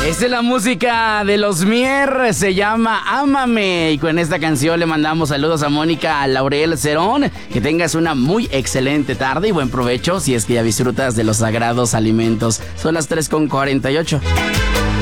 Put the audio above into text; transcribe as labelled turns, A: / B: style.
A: Esta es la música de los Mier, se llama Ámame. Y con esta canción le mandamos saludos a Mónica Laurel Cerón. Que tengas una muy excelente tarde y buen provecho si es que ya disfrutas de los sagrados alimentos. Son las 3:48.